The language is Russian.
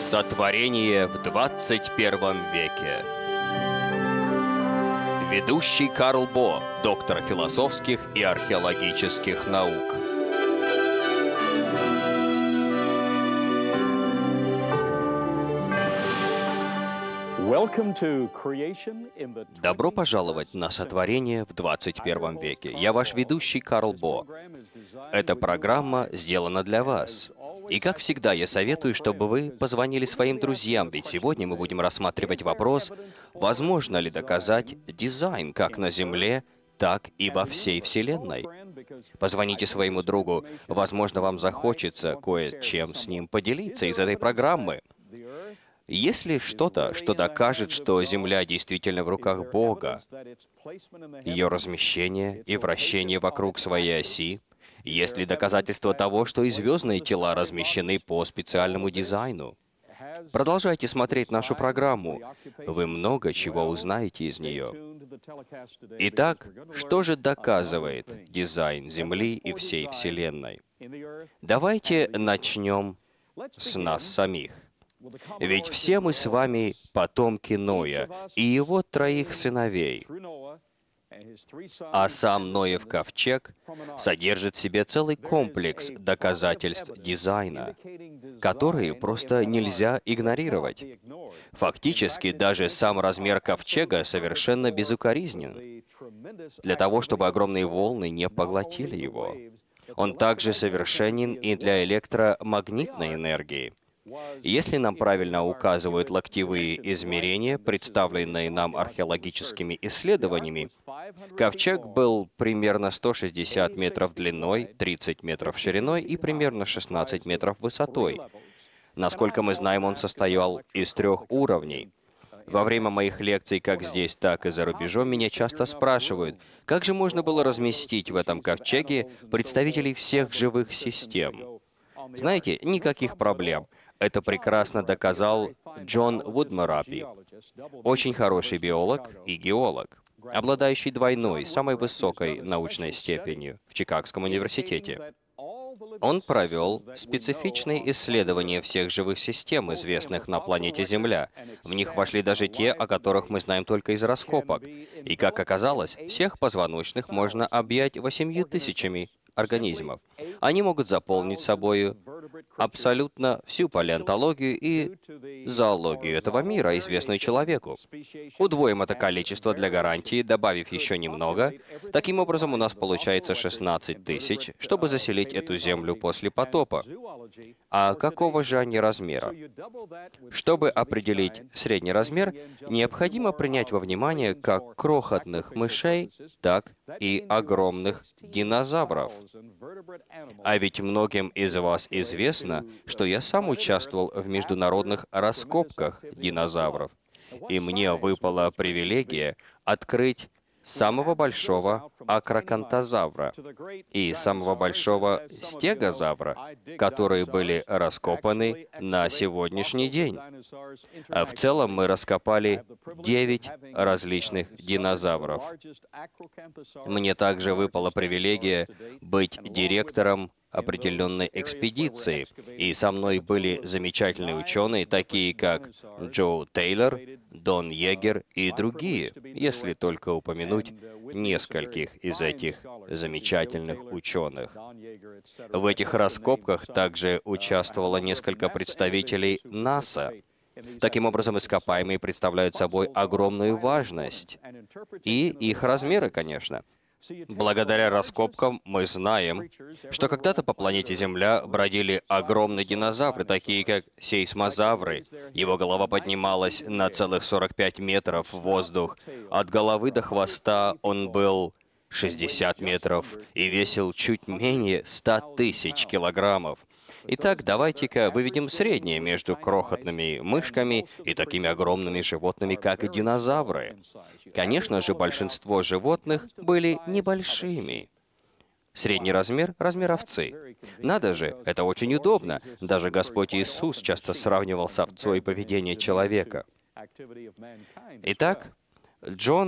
Сотворение в 21 веке. Ведущий Карл Бо, доктор философских и археологических наук. Добро пожаловать на «Сотворение в 21 веке». Я ваш ведущий Карл Бо. Эта программа сделана для вас. И как всегда, я советую, чтобы вы позвонили своим друзьям, ведь сегодня мы будем рассматривать вопрос, возможно ли доказать дизайн как на Земле, так и во всей Вселенной. Позвоните своему другу, возможно, вам захочется кое-чем с ним поделиться из этой программы. Есть ли что-то, что докажет, что Земля действительно в руках Бога? Ее размещение и вращение вокруг своей оси? Есть ли доказательства того, что и звездные тела размещены по специальному дизайну? Продолжайте смотреть нашу программу. Вы много чего узнаете из нее. Итак, что же доказывает дизайн Земли и всей Вселенной? Давайте начнем с нас самих. Ведь все мы с вами потомки Ноя и его 3 сыновей. А сам Ноев ковчег содержит в себе целый комплекс доказательств дизайна, которые просто нельзя игнорировать. Фактически, даже сам размер ковчега совершенно безукоризнен, для того, чтобы огромные волны не поглотили его. Он также совершенен и для электромагнитной энергии. Если нам правильно указывают локтевые измерения, представленные нам археологическими исследованиями, ковчег был примерно 160 метров длиной, 30 метров шириной и примерно 16 метров высотой. Насколько мы знаем, он состоял из 3 уровней. Во время моих лекций как здесь, так и за рубежом меня часто спрашивают, как же можно было разместить в этом ковчеге представителей всех живых систем? Знаете, никаких проблем. Это прекрасно доказал Джон Вудмарапи, очень хороший биолог и геолог, обладающий двойной, самой высокой научной степенью в Чикагском университете. Он провел специфичные исследования всех живых систем, известных на планете Земля. В них вошли даже те, о которых мы знаем только из раскопок. И, как оказалось, всех позвоночных можно объять 8 тысячами организмов. Они могут заполнить собою абсолютно всю палеонтологию и зоологию этого мира, известную человеку. Удвоим это количество для гарантии, добавив еще немного. Таким образом, у нас получается 16 тысяч, чтобы заселить эту Землю после потопа. А какого же они размера? Чтобы определить средний размер, необходимо принять во внимание как крохотных мышей, так и огромных динозавров. А ведь многим из вас известно, что я сам участвовал в международных раскопках динозавров, и мне выпала привилегия открыть самого большого акрокантозавра и самого большого стегозавра, которые были раскопаны на сегодняшний день. А в целом мы раскопали 9 различных динозавров. Мне также выпала привилегия быть директором определенной экспедиции, и со мной были замечательные ученые, такие как Джо Тейлор, Дон Егер и другие, если только упомянуть нескольких из этих замечательных ученых. В этих раскопках также участвовало несколько представителей НАСА. Таким образом, ископаемые представляют собой огромную важность. И их размеры, конечно. Благодаря раскопкам мы знаем, что когда-то по планете Земля бродили огромные динозавры, такие как сейсмозавры. Его голова поднималась на целых 45 метров в воздух. От головы до хвоста он был 60 метров и весил чуть менее 100 тысяч килограммов. Итак, давайте-ка выведем среднее между крохотными мышками и такими огромными животными, как и динозавры. Конечно же, большинство животных были небольшими. Средний размер — размер овцы. Надо же, это очень удобно. Даже Господь Иисус часто сравнивал с овцой поведение человека. Итак, Джон